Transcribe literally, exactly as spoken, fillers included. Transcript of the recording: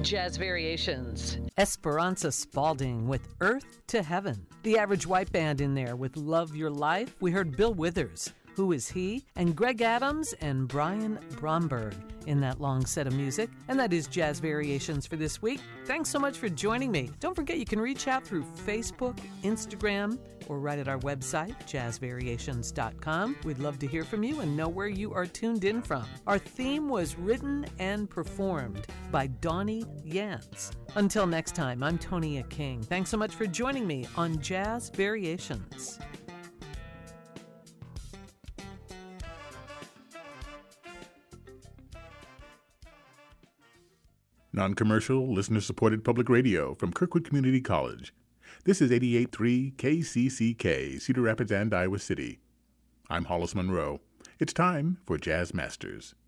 Jazz Variations. Esperanza Spalding with Earth to Heaven. The Average White Band in there with Love Your Life. We heard Bill Withers, Who Is He? And Greg Adams and Brian Bromberg in that long set of music. And that is Jazz Variations for this week. Thanks so much for joining me. Don't forget you can reach out through Facebook, Instagram, or right at our website, jazz variations dot com. We'd love to hear from you and know where you are tuned in from. Our theme was written and performed by Donnie Yance. Until next time, I'm Tonia King. Thanks so much for joining me on Jazz Variations. Non-commercial, listener-supported public radio from Kirkwood Community College. This is eighty-eight point three K C C K, Cedar Rapids and Iowa City. I'm Hollis Monroe. It's time for Jazz Masters.